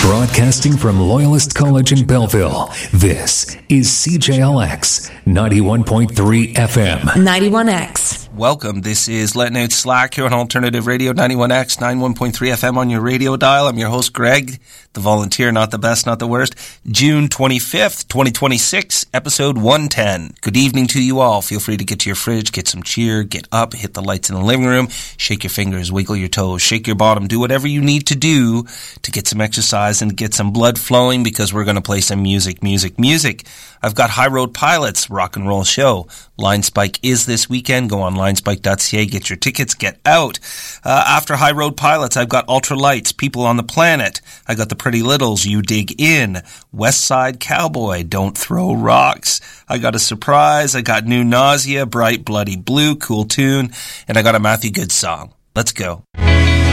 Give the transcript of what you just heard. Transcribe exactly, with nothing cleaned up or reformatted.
Broadcasting from Loyalist College in Belleville, this is C J L X ninety-one point three F M. ninety-one X. Welcome. This is Letting Out Slack here on Alternative Radio, ninety-one X, ninety-one point three F M on your radio dial. I'm your host, Greg, the volunteer, not the best, not the worst. June twenty-fifth, twenty twenty-six, episode one ten. Good evening to you all. Feel free to get to your fridge, get some cheer, get up, hit the lights in the living room, shake your fingers, wiggle your toes, shake your bottom, do whatever you need to do to get some exercise and get some blood flowing, because we're going to play some music, music, music. I've got High Road Pilots, rock and roll show. Line Spike is this weekend. Go on line spike dot c a, get your tickets, get out. Uh, after High Road Pilots, I've got Ultralights, People on the Planet. I got the Pretty Littles, You Dig In. West Side Cowboy, Don't Throw Rocks. I got a surprise. I got New Nausea, Bright Bloody Blue, cool tune. And I got a Matthew Good song. Let's go.